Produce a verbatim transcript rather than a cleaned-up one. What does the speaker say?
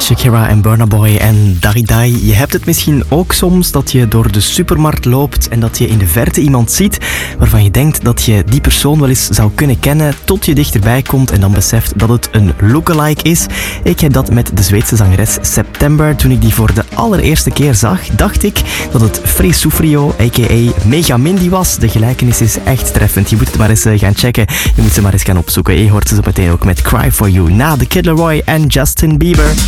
Shakira en Burna Boy en Dari Dai. Je hebt het misschien ook soms dat je door de supermarkt loopt en dat je in de verte iemand ziet waarvan je denkt dat je die persoon wel eens zou kunnen kennen, tot je dichterbij komt en dan beseft dat het een lookalike is. Ik heb dat met de Zweedse zangeres September. Toen ik die voor de allereerste keer zag, dacht ik dat het Free Soufrio, a k a. Mega Mindy was. De gelijkenis is echt treffend. Je moet het maar eens gaan checken. Je moet ze maar eens gaan opzoeken. Je hoort ze zo meteen ook met Cry For You na The Kid Laroi en Justin Bieber.